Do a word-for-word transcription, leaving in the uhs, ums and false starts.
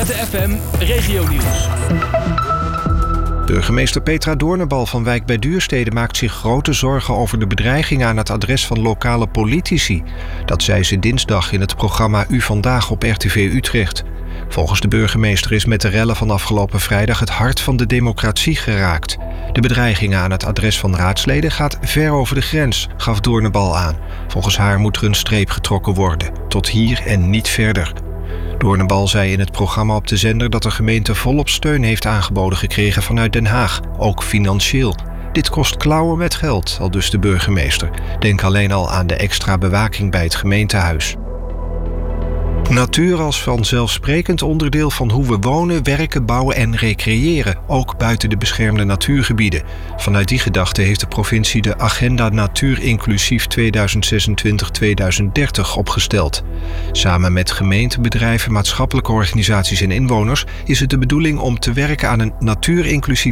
Z F M Regionieuws. Burgemeester Petra Doornenbal van Wijk bij Duurstede maakt zich grote zorgen over de bedreigingen aan het adres van lokale politici. Dat zei ze dinsdag in het programma U Vandaag op R T V Utrecht. Volgens de burgemeester is met de rellen van afgelopen vrijdag het hart van de democratie geraakt. De bedreigingen aan het adres van raadsleden gaat ver over de grens, gaf Doornenbal aan. Volgens haar moet er een streep getrokken worden, tot hier en niet verder. Doornenbal zei in het programma op de zender dat de gemeente volop steun heeft aangeboden gekregen vanuit Den Haag, ook financieel. Dit kost klauwen met geld, aldus de burgemeester. Denk alleen al aan de extra bewaking bij het gemeentehuis. Natuur als vanzelfsprekend onderdeel van hoe we wonen, werken, bouwen en recreëren, ook buiten de beschermde natuurgebieden. Vanuit die gedachte heeft de provincie de Agenda Natuur Inclusief tweeduizend zesentwintig tot tweeduizend dertig opgesteld. Samen met gemeenten, bedrijven, maatschappelijke organisaties en inwoners is het de bedoeling om te werken aan een natuurinclusieve